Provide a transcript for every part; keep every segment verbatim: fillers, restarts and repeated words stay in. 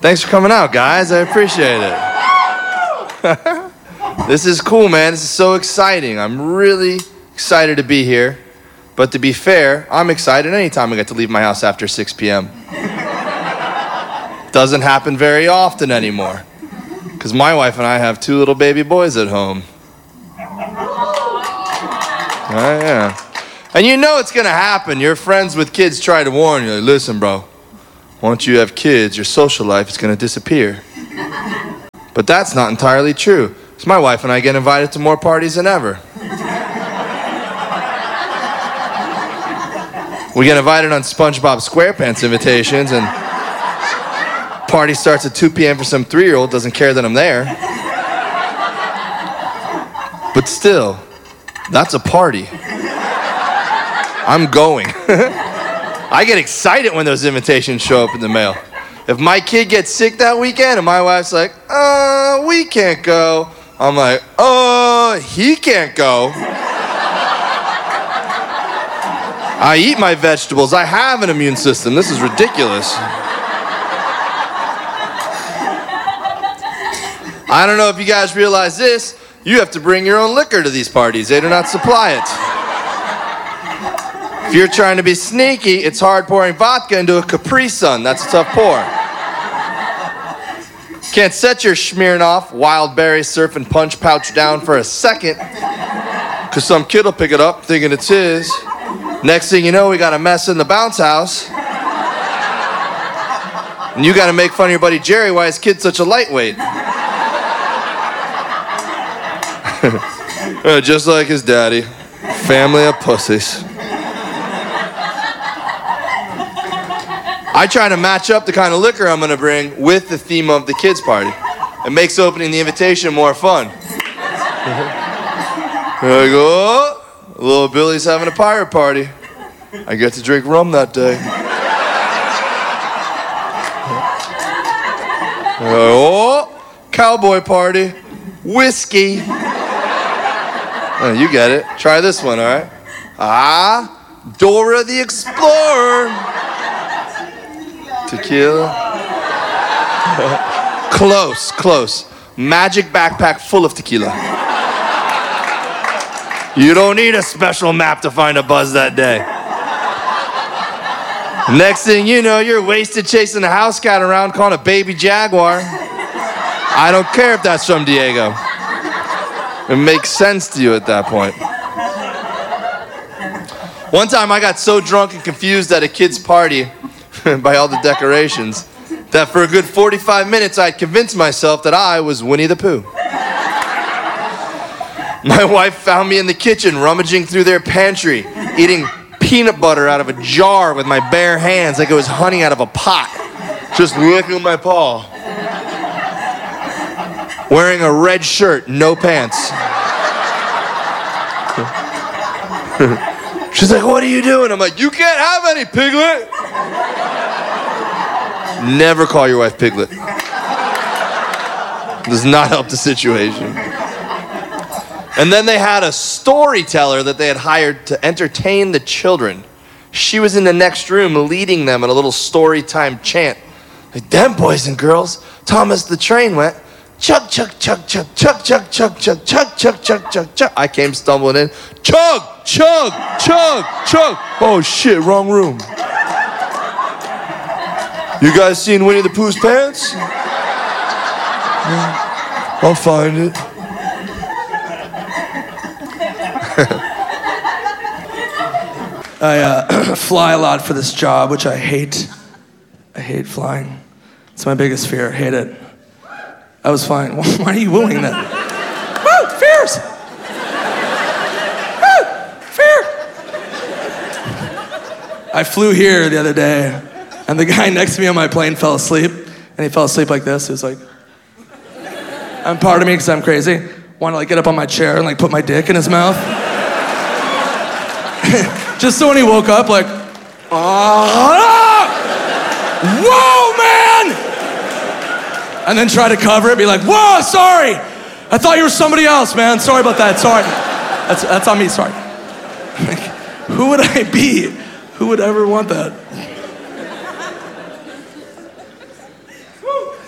Thanks for coming out, guys. I appreciate it. This is cool, man. This is so exciting. I'm really excited to be here. But to be fair, I'm excited anytime I get to leave my house after six p.m. Doesn't happen very often anymore. Because my wife and I have two little baby boys at home. Oh, yeah. And you know it's going to happen. Your friends with kids try to warn you. Like, listen, bro. Once you have kids, your social life is going to disappear. But that's not entirely true. Because my wife and I get invited to more parties than ever. We get invited on SpongeBob SquarePants invitations, and party starts at two p.m. for some three-year-old, doesn't care that I'm there. But still, that's a party. I'm going. I get excited when those invitations show up in the mail. If my kid gets sick that weekend and my wife's like, uh, we can't go. I'm like, uh, he can't go. I eat my vegetables. I have an immune system. This is ridiculous. I don't know if you guys realize this. You have to bring your own liquor to these parties. They do not supply it. If you're trying to be sneaky, it's hard pouring vodka into a Capri Sun. That's a tough pour. Can't set your Smirnoff wild berry surf and punch pouch down for a second, because some kid will pick it up thinking it's his. Next thing you know, we got a mess in the bounce house. And you got to make fun of your buddy Jerry why his kid's such a lightweight. uh, just like his daddy. Family of pussies. I try to match up the kind of liquor I'm going to bring with the theme of the kids' party. It makes opening the invitation more fun. There we go. Little Billy's having a pirate party. I get to drink rum that day. Oh, cowboy party. Whiskey. Oh, you get it. Try this one, all right? Ah, Dora the Explorer. Tequila. Close, close. Magic backpack full of tequila. You don't need a special map to find a buzz that day. Next thing you know, you're wasted chasing a house cat around calling a baby jaguar. I don't care if that's from Diego. It makes sense to you at that point. One time I got so drunk and confused at a kid's party by all the decorations that for a good forty-five minutes I'd convinced myself that I was Winnie the Pooh. My wife found me in the kitchen rummaging through their pantry, eating peanut butter out of a jar with my bare hands like it was honey out of a pot, just licking my paw. Wearing a red shirt, no pants. She's like, what are you doing? I'm like, you can't have any, Piglet. Never call your wife Piglet. Does not help the situation. And then they had a storyteller that they had hired to entertain the children. She was in the next room leading them in a little story time chant. Like, them boys and girls, Thomas the train went, chug, chug, chug, chug, chug, chug, chug, chug, chug, chug, chug, chug, chug. I came stumbling in, chug, chug, chug, chug. Oh shit, wrong room. You guys seen Winnie the Pooh's pants? I'll find it. I uh, fly a lot for this job, which I hate. I hate flying. It's my biggest fear. I hate it. I was fine. Why are you wooing that? Woo! Fears! Woo! Fear! I flew here the other day, and the guy next to me on my plane fell asleep, and he fell asleep like this. He was like, and part of me, because I'm crazy, wanted to like get up on my chair and like put my dick in his mouth. Just so when he woke up, like, ah! Whoa, man! And then try to cover it, be like, whoa, sorry! I thought you were somebody else, man. Sorry about that, sorry. That's, that's on me, sorry. Like, who would I be? Who would ever want that?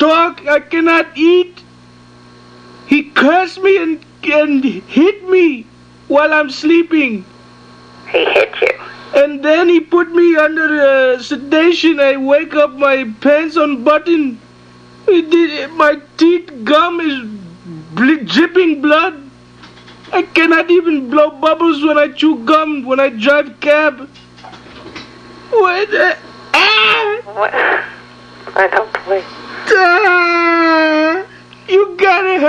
talk. I cannot eat. He cursed me and, and hit me while I'm sleeping. He hit you. And then he put me under uh, sedation. I wake up, my pants unbuttoned. It did, my teeth gum is ble- dripping blood. I cannot even blow bubbles when I chew gum, when I drive cab. What? Uh, ah! What? I don't believe. Ah! You gotta help.